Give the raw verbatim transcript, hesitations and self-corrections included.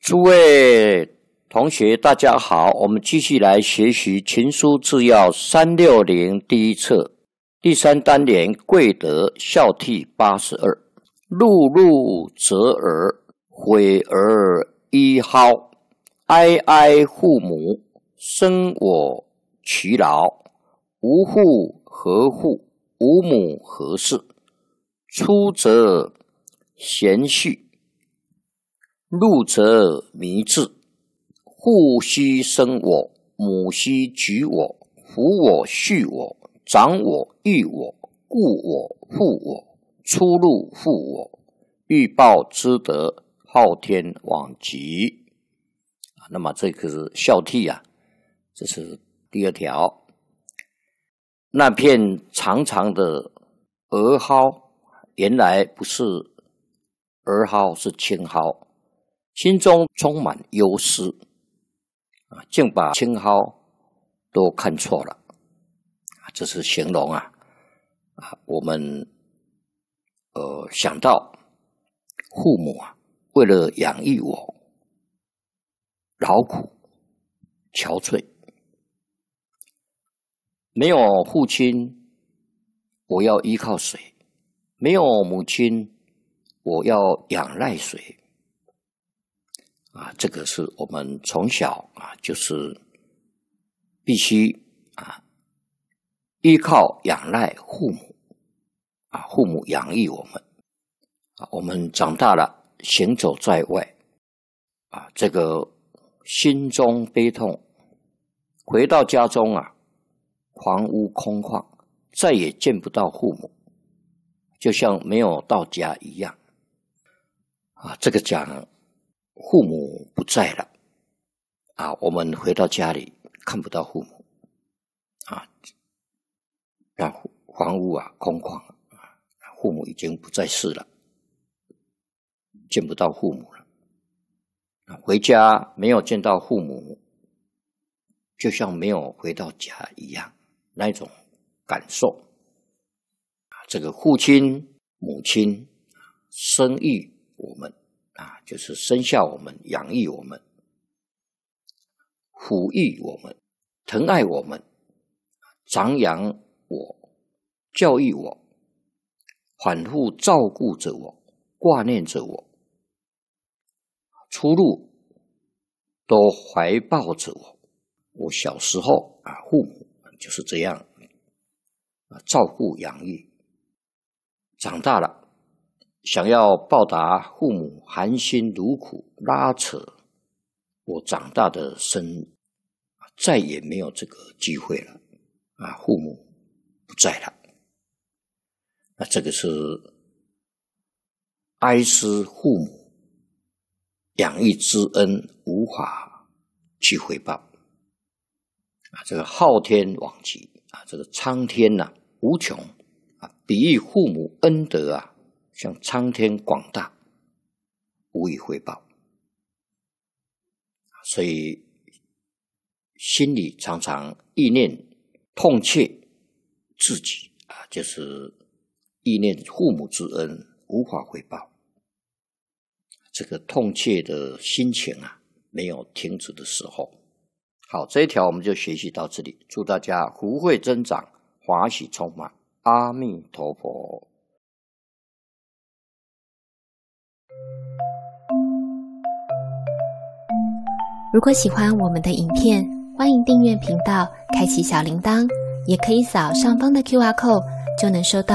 诸位同学大家好，我们继续来学习群书治要三六零第一册第三单元贵德孝悌八十二。碌碌折耳，悔而依蒿。哀哀父母，生我劬劳。无父何父，无母何事。出则贤序，入则迷志。父兮生我，母兮举我，扶我恤我，长我育我，故我负我，出入负我，欲报之德，昊天罔极。那么这个是孝悌啊，这是第二条。那片长长的鹅蒿，原来不是儿蒿，是青蒿，心中充满忧思啊，竟把青蒿都看错了啊，这是形容啊啊，我们呃想到父母啊，为了养育我，劳苦憔悴，没有父亲，我要依靠谁？没有母亲，我要仰赖谁？啊，这个是我们从小啊，就是必须啊依靠仰赖父母啊，父母养育我们啊，我们长大了，行走在外啊，这个心中悲痛，回到家中啊，房屋空旷，再也见不到父母，就像没有到家一样啊。这个讲父母不在了啊，我们回到家里看不到父母啊，让房屋啊空旷啊，父母已经不在世了，见不到父母了。回家没有见到父母，就像没有回到家一样，那一种感受。这个父亲、母亲生育我们啊，就是生下我们、养育我们、抚育我们、疼爱我们、长养我、教育我，反复照顾着我、挂念着我，出入都怀抱着我。我小时候啊，父母就是这样啊照顾养育，长大了想要报答父母含辛茹苦拉扯我长大的生，再也没有这个机会了啊！父母不在了，那这个是哀思父母养育之恩无法去回报啊！这个昊天罔极啊，这个苍天呐、啊、无穷啊，比喻父母恩德啊，像苍天广大，无以回报，所以心里常常意念痛切自己啊，就是意念父母之恩无法回报。这个痛切的心情啊，没有停止的时候。好，这一条我们就学习到这里，祝大家福慧增长，华喜充满，阿弥陀佛。 如果喜欢我们的影片，欢迎订阅频道，开启小铃铛，也可以扫上方的 Q R code，就能收到